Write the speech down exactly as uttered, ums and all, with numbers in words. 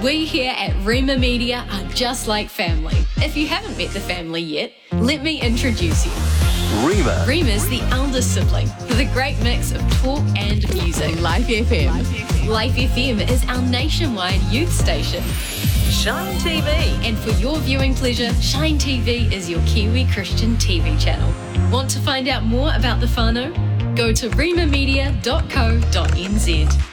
We here at Rima Media are just like family. If you haven't met the family yet, let me introduce you. Rima. Rima's the eldest sibling with a great mix of talk and music. Life F M. Life F M is our nationwide youth station. Shine T V. And for your viewing pleasure, Shine T V is your Kiwi Christian T V channel. Want to find out more about the whānau? Go to rima media dot co dot n z.